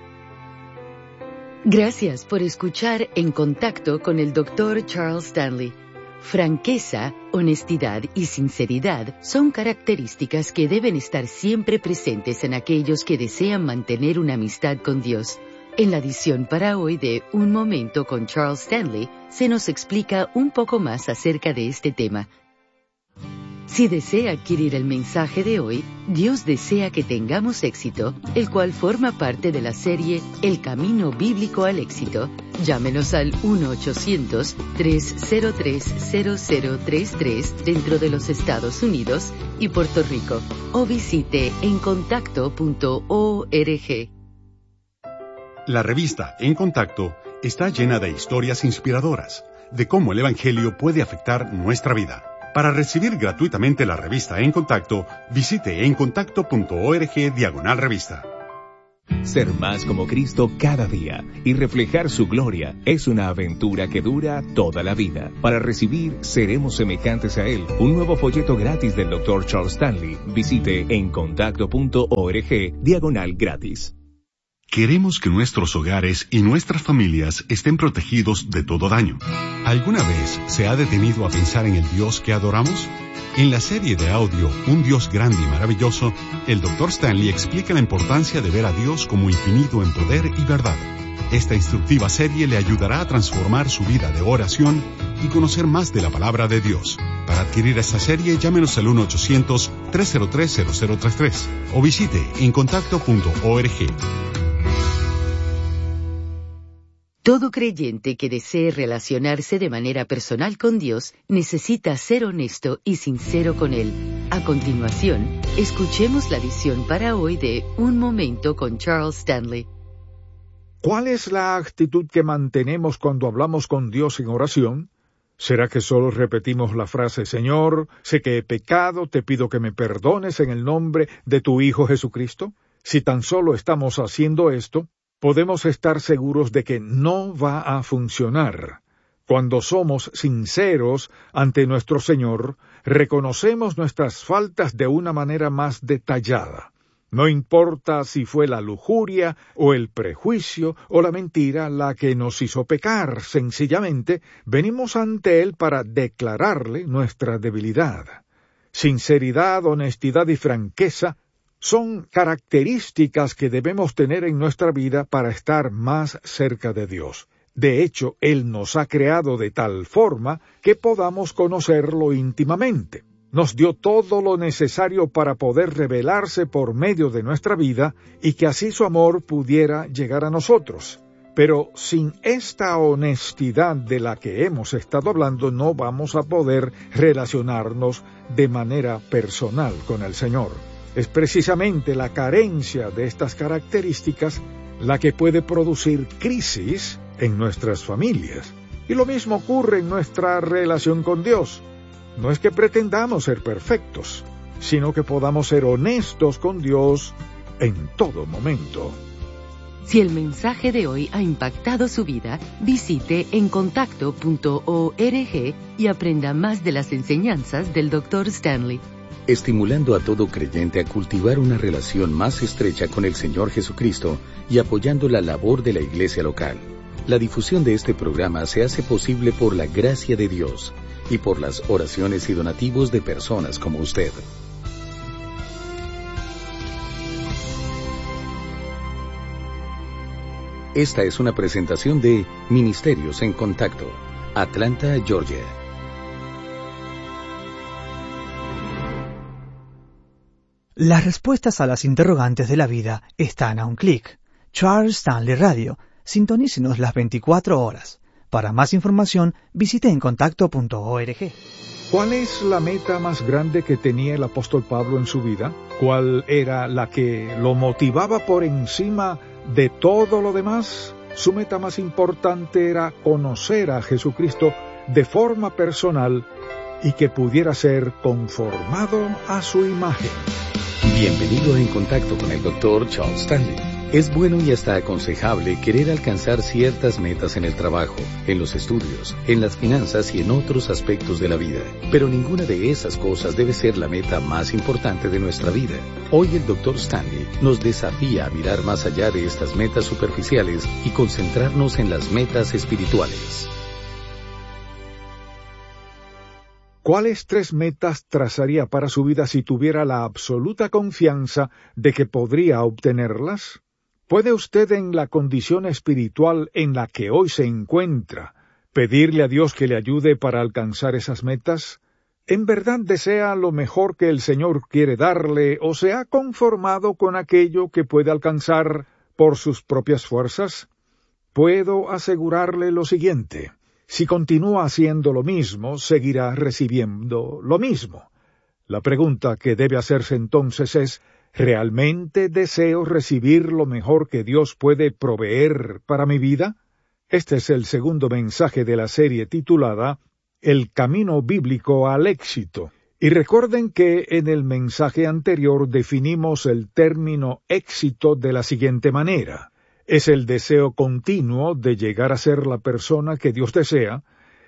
Gracias por escuchar En Contacto con el doctor Charles Stanley. Franqueza, honestidad y sinceridad son características que deben estar siempre presentes en aquellos que desean mantener una amistad con Dios. En la edición para hoy de Un Momento con Charles Stanley, se nos explica un poco más acerca de este tema. Si desea adquirir el mensaje de hoy, Dios desea que tengamos éxito, el cual forma parte de la serie El Camino Bíblico al Éxito. Llámenos al uno ochocientos, tres cero tres, cero cero tres tres dentro de los Estados Unidos y Puerto Rico, o visite en contacto punto org. La revista En Contacto está llena de historias inspiradoras de cómo el Evangelio puede afectar nuestra vida. Para recibir gratuitamente la revista En Contacto, visite en contacto punto org diagonal revista. Ser más como Cristo cada día y reflejar su gloria es una aventura que dura toda la vida. Para recibir Seremos Semejantes a Él, un nuevo folleto gratis del doctor Charles Stanley, visite encontacto punto org diagonal gratis. Queremos que nuestros hogares y nuestras familias estén protegidos de todo daño. ¿Alguna vez se ha detenido a pensar en el Dios que adoramos? En la serie de audio Un Dios Grande y Maravilloso, el doctor Stanley explica la importancia de ver a Dios como infinito en poder y verdad. Esta instructiva serie le ayudará a transformar su vida de oración y conocer más de la palabra de Dios. Para adquirir esta serie, llámenos al uno ochocientos, tres cero tres, cero cero tres tres o visite encontacto punto org. Todo creyente que desee relacionarse de manera personal con Dios necesita ser honesto y sincero con Él. A continuación, escuchemos la edición para hoy de Un Momento con Charles Stanley. ¿Cuál es la actitud que mantenemos cuando hablamos con Dios en oración? ¿Será que solo repetimos la frase, Señor, sé que he pecado, te pido que me perdones en el nombre de tu Hijo Jesucristo? Si tan solo estamos haciendo esto, podemos estar seguros de que no va a funcionar. Cuando somos sinceros ante nuestro Señor, reconocemos nuestras faltas de una manera más detallada. No importa si fue la lujuria o el prejuicio o la mentira la que nos hizo pecar, sencillamente venimos ante Él para declararle nuestra debilidad. Sinceridad, honestidad y franqueza son características que debemos tener en nuestra vida para estar más cerca de Dios. De hecho, Él nos ha creado de tal forma que podamos conocerlo íntimamente. Nos dio todo lo necesario para poder revelarse por medio de nuestra vida y que así su amor pudiera llegar a nosotros. Pero sin esta honestidad de la que hemos estado hablando, no vamos a poder relacionarnos de manera personal con el Señor. Es precisamente la carencia de estas características la que puede producir crisis en nuestras familias. Y lo mismo ocurre en nuestra relación con Dios. No es que pretendamos ser perfectos, sino que podamos ser honestos con Dios en todo momento. Si el mensaje de hoy ha impactado su vida, visite encontacto punto org y aprenda más de las enseñanzas del doctor Stanley. Estimulando a todo creyente a cultivar una relación más estrecha con el Señor Jesucristo y apoyando la labor de la iglesia local. La difusión de este programa se hace posible por la gracia de Dios y por las oraciones y donativos de personas como usted. Esta es una presentación de Ministerios en Contacto, Atlanta, Georgia. Las respuestas a las interrogantes de la vida están a un clic. Charles Stanley Radio. Sintonícenos las veinticuatro horas. Para más información, visite encontacto punto org. ¿Cuál es la meta más grande que tenía el apóstol Pablo en su vida? ¿Cuál era la que lo motivaba por encima de todo lo demás? Su meta más importante era conocer a Jesucristo de forma personal y que pudiera ser conformado a su imagen. Bienvenido a En Contacto con el doctor Charles Stanley. Es bueno y hasta aconsejable querer alcanzar ciertas metas en el trabajo, en los estudios, en las finanzas y en otros aspectos de la vida. Pero ninguna de esas cosas debe ser la meta más importante de nuestra vida. Hoy el doctor Stanley nos desafía a mirar más allá de estas metas superficiales y concentrarnos en las metas espirituales. ¿Cuáles tres metas trazaría para su vida si tuviera la absoluta confianza de que podría obtenerlas? ¿Puede usted, en la condición espiritual en la que hoy se encuentra, pedirle a Dios que le ayude para alcanzar esas metas? ¿En verdad desea lo mejor que el Señor quiere darle o se ha conformado con aquello que puede alcanzar por sus propias fuerzas? Puedo asegurarle lo siguiente. Si continúa haciendo lo mismo, seguirá recibiendo lo mismo. La pregunta que debe hacerse entonces es, ¿realmente deseo recibir lo mejor que Dios puede proveer para mi vida? Este es el segundo mensaje de la serie titulada El camino bíblico al éxito, Y recuerden que en el mensaje anterior definimos el término éxito de la siguiente manera. Es el deseo continuo de llegar a ser la persona que Dios desea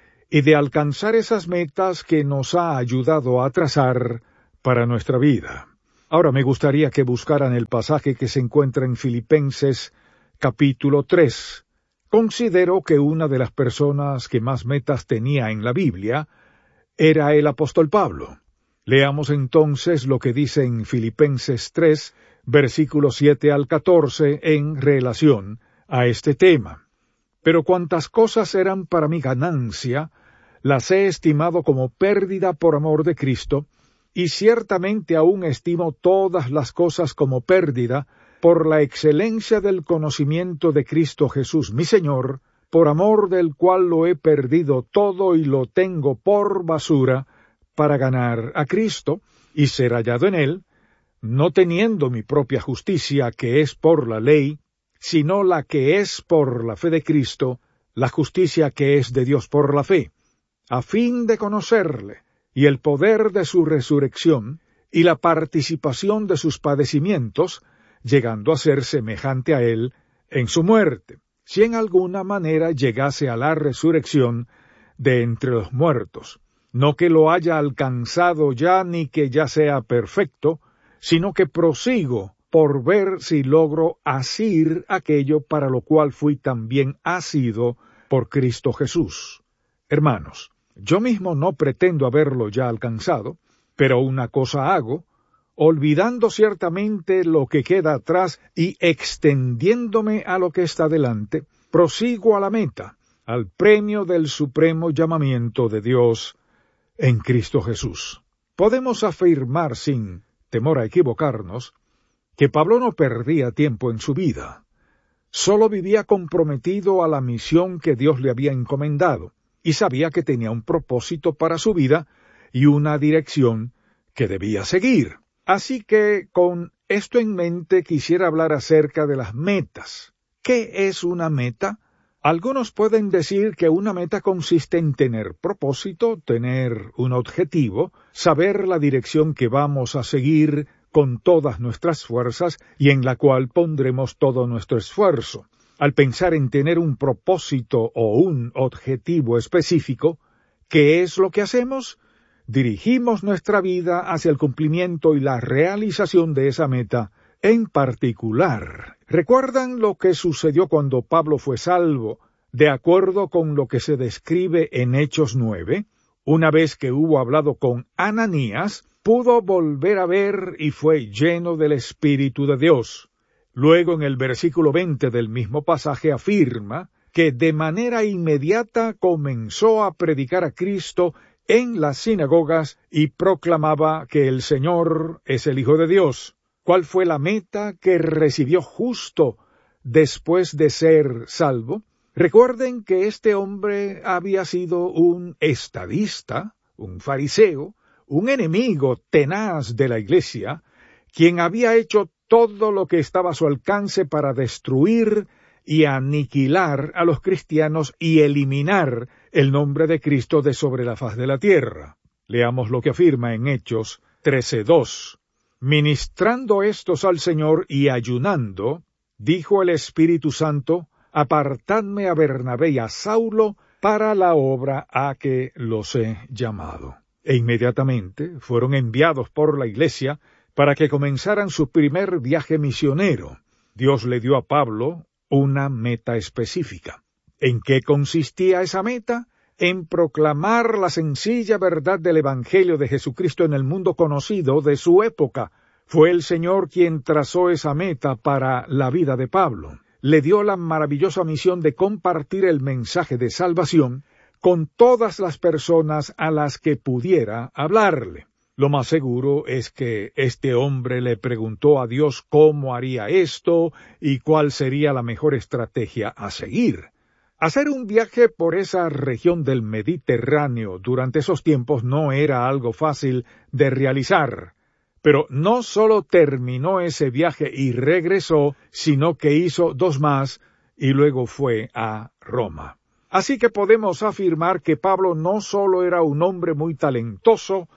y de alcanzar esas metas que nos ha ayudado a trazar para nuestra vida. Ahora me gustaría que buscaran el pasaje que se encuentra en Filipenses capítulo tres. Considero que una de las personas que más metas tenía en la Biblia era el apóstol Pablo. Leamos entonces lo que dice en Filipenses tres, versículos siete al catorce, en relación a este tema. Pero cuantas cosas eran para mi ganancia, las he estimado como pérdida por amor de Cristo, y ciertamente aún estimo todas las cosas como pérdida, por la excelencia del conocimiento de Cristo Jesús, mi Señor, por amor del cual lo he perdido todo y lo tengo por basura, para ganar a Cristo y ser hallado en Él, no teniendo mi propia justicia, que es por la ley, sino la que es por la fe de Cristo, la justicia que es de Dios por la fe, a fin de conocerle, y el poder de su resurrección, y la participación de sus padecimientos, llegando a ser semejante a Él en su muerte, si en alguna manera llegase a la resurrección de entre los muertos. No que lo haya alcanzado ya ni que ya sea perfecto, sino que prosigo por ver si logro asir aquello para lo cual fui también asido por Cristo Jesús. Hermanos, yo mismo no pretendo haberlo ya alcanzado, pero una cosa hago, olvidando ciertamente lo que queda atrás y extendiéndome a lo que está delante, prosigo a la meta, al premio del supremo llamamiento de Dios en Cristo Jesús. Podemos afirmar sin temor a equivocarnos que Pablo no perdía tiempo en su vida, solo vivía comprometido a la misión que Dios le había encomendado, y sabía que tenía un propósito para su vida y una dirección que debía seguir. Así que, con esto en mente, quisiera hablar acerca de las metas. ¿Qué es una meta? Algunos pueden decir que una meta consiste en tener propósito, tener un objetivo, saber la dirección que vamos a seguir con todas nuestras fuerzas y en la cual pondremos todo nuestro esfuerzo. Al pensar en tener un propósito o un objetivo específico, ¿qué es lo que hacemos? Dirigimos nuestra vida hacia el cumplimiento y la realización de esa meta en particular. ¿Recuerdan lo que sucedió cuando Pablo fue salvo, de acuerdo con lo que se describe en Hechos nueve? Una vez que hubo hablado con Ananías, pudo volver a ver y fue lleno del Espíritu de Dios. Luego, en el versículo veinte del mismo pasaje, afirma que de manera inmediata comenzó a predicar a Cristo en las sinagogas y proclamaba que el Señor es el Hijo de Dios. ¿Cuál fue la meta que recibió justo después de ser salvo? Recuerden que este hombre había sido un estadista, un fariseo, un enemigo tenaz de la iglesia, quien había hecho todo lo que estaba a su alcance para destruir y aniquilar a los cristianos y eliminar el nombre de Cristo de sobre la faz de la tierra. Leamos lo que afirma en Hechos trece dos. Ministrando estos al Señor y ayunando, dijo el Espíritu Santo, apartadme a Bernabé y a Saulo para la obra a que los he llamado. E inmediatamente fueron enviados por la iglesia para que comenzaran su primer viaje misionero. Dios le dio a Pablo una meta específica. ¿En qué consistía esa meta? En proclamar la sencilla verdad del Evangelio de Jesucristo en el mundo conocido de su época. Fue el Señor quien trazó esa meta para la vida de Pablo. Le dio la maravillosa misión de compartir el mensaje de salvación con todas las personas a las que pudiera hablarle. Lo más seguro es que este hombre le preguntó a Dios cómo haría esto y cuál sería la mejor estrategia a seguir. Hacer un viaje por esa región del Mediterráneo durante esos tiempos no era algo fácil de realizar. Pero no solo terminó ese viaje y regresó, sino que hizo dos más y luego fue a Roma. Así que podemos afirmar que Pablo no solo era un hombre muy talentoso,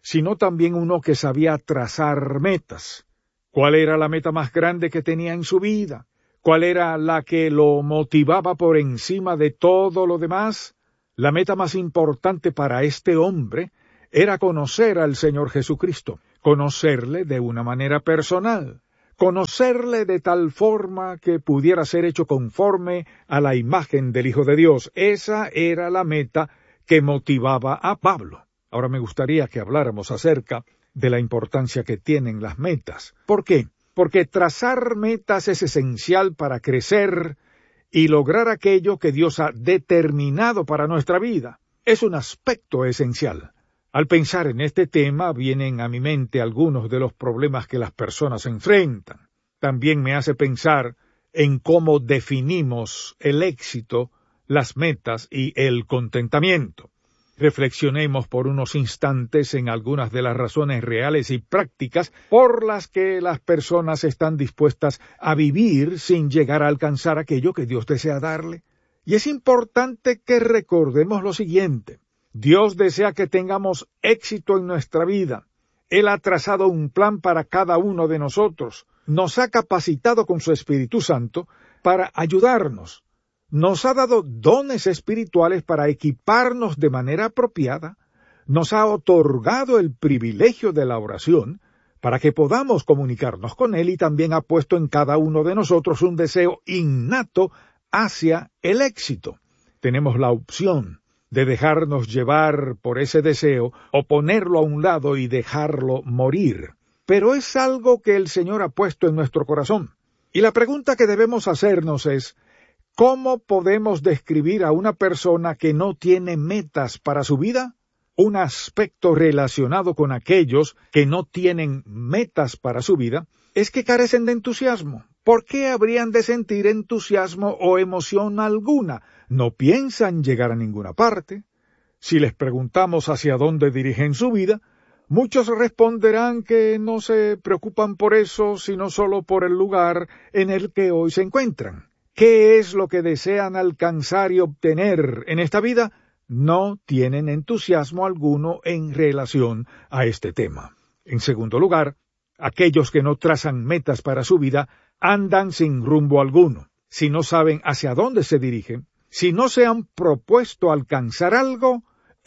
sino también uno que sabía trazar metas. ¿Cuál era la meta más grande que tenía en su vida? ¿Cuál era la que lo motivaba por encima de todo lo demás? La meta más importante para este hombre era conocer al Señor Jesucristo, conocerle de una manera personal, conocerle de tal forma que pudiera ser hecho conforme a la imagen del Hijo de Dios. Esa era la meta que motivaba a Pablo. Ahora me gustaría que habláramos acerca de la importancia que tienen las metas. ¿Por qué? Porque trazar metas es esencial para crecer y lograr aquello que Dios ha determinado para nuestra vida. Es un aspecto esencial. Al pensar en este tema, vienen a mi mente algunos de los problemas que las personas enfrentan. También me hace pensar en cómo definimos el éxito, las metas y el contentamiento. Reflexionemos por unos instantes en algunas de las razones reales y prácticas por las que las personas están dispuestas a vivir sin llegar a alcanzar aquello que Dios desea darle. Y es importante que recordemos lo siguiente: Dios desea que tengamos éxito en nuestra vida. Él ha trazado un plan para cada uno de nosotros. Nos ha capacitado con su Espíritu Santo para ayudarnos. Nos ha dado dones espirituales para equiparnos de manera apropiada. Nos ha otorgado el privilegio de la oración para que podamos comunicarnos con Él, y también ha puesto en cada uno de nosotros un deseo innato hacia el éxito. Tenemos la opción de dejarnos llevar por ese deseo o ponerlo a un lado y dejarlo morir. Pero es algo que el Señor ha puesto en nuestro corazón. Y la pregunta que debemos hacernos es: ¿cómo podemos describir a una persona que no tiene metas para su vida? Un aspecto relacionado con aquellos que no tienen metas para su vida es que carecen de entusiasmo. ¿Por qué habrían de sentir entusiasmo o emoción alguna? No piensan llegar a ninguna parte. Si les preguntamos hacia dónde dirigen su vida, muchos responderán que no se preocupan por eso, sino solo por el lugar en el que hoy se encuentran. ¿Qué es lo que desean alcanzar y obtener en esta vida? No tienen entusiasmo alguno en relación a este tema. En segundo lugar, aquellos que no trazan metas para su vida andan sin rumbo alguno. Si no saben hacia dónde se dirigen, si no se han propuesto alcanzar algo,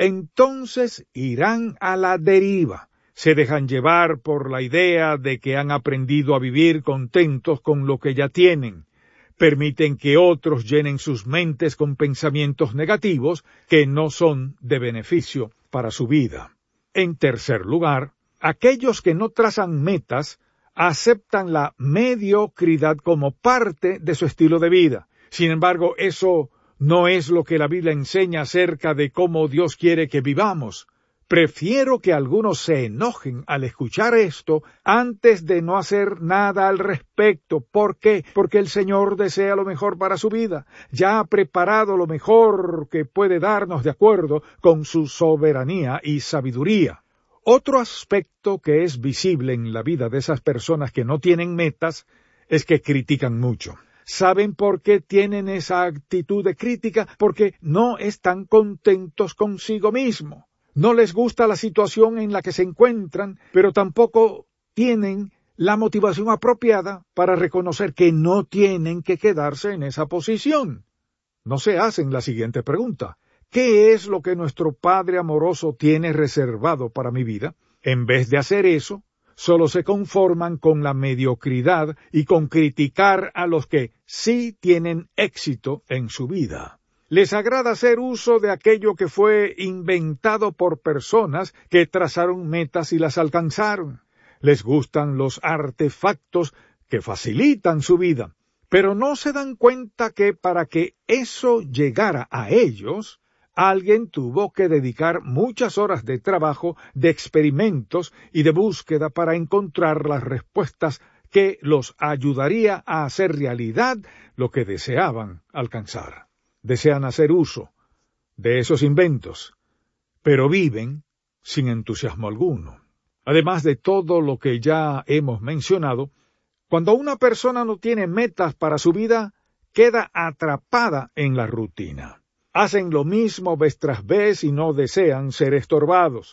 entonces irán a la deriva. Se dejan llevar por la idea de que han aprendido a vivir contentos con lo que ya tienen. Permiten que otros llenen sus mentes con pensamientos negativos que no son de beneficio para su vida. En tercer lugar, aquellos que no trazan metas aceptan la mediocridad como parte de su estilo de vida. Sin embargo, eso no es lo que la Biblia enseña acerca de cómo Dios quiere que vivamos. Prefiero que algunos se enojen al escuchar esto antes de no hacer nada al respecto. ¿Por qué? Porque el Señor desea lo mejor para su vida. Ya ha preparado lo mejor que puede darnos de acuerdo con su soberanía y sabiduría. Otro aspecto que es visible en la vida de esas personas que no tienen metas es que critican mucho. ¿Saben por qué tienen esa actitud de crítica? Porque no están contentos consigo mismos. No les gusta la situación en la que se encuentran, pero tampoco tienen la motivación apropiada para reconocer que no tienen que quedarse en esa posición. No se hacen la siguiente pregunta: ¿qué es lo que nuestro Padre amoroso tiene reservado para mi vida? En vez de hacer eso, solo se conforman con la mediocridad y con criticar a los que sí tienen éxito en su vida. Les agrada hacer uso de aquello que fue inventado por personas que trazaron metas y las alcanzaron. Les gustan los artefactos que facilitan su vida, pero no se dan cuenta que para que eso llegara a ellos, alguien tuvo que dedicar muchas horas de trabajo, de experimentos y de búsqueda para encontrar las respuestas que los ayudaría a hacer realidad lo que deseaban alcanzar. Desean hacer uso de esos inventos, pero viven sin entusiasmo alguno. Además de todo lo que ya hemos mencionado, cuando una persona no tiene metas para su vida, queda atrapada en la rutina. Hacen lo mismo vez tras vez y no desean ser estorbados.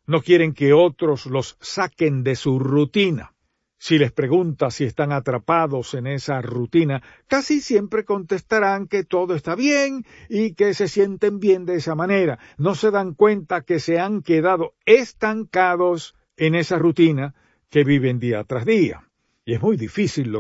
No quieren que otros los saquen de su rutina. Si les preguntas si están atrapados en esa rutina, casi siempre contestarán que todo está bien y que se sienten bien de esa manera. No se dan cuenta que se han quedado estancados en esa rutina que viven día tras día. Y es muy difícil lograr